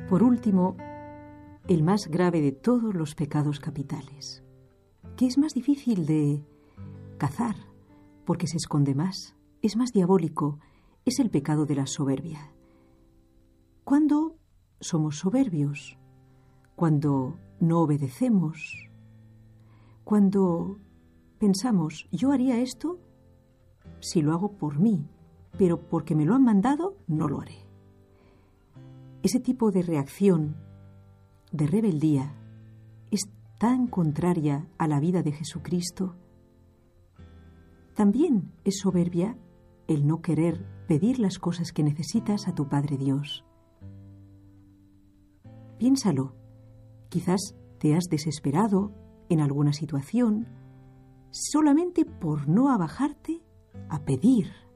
Por último, el más grave de todos los pecados capitales, que es más difícil de cazar porque se esconde más, es más diabólico, es el pecado de la soberbia. ¿Cuándo somos soberbios? Cuando no obedecemos, cuando pensamos, yo haría esto si lo hago por mí, pero porque me lo han mandado, no lo haré. Ese tipo de reacción, de rebeldía, es tan contraria a la vida de Jesucristo. También es soberbia el no querer pedir las cosas que necesitas a tu Padre Dios. Piénsalo, quizás te has desesperado en alguna situación solamente por no abajarte a pedir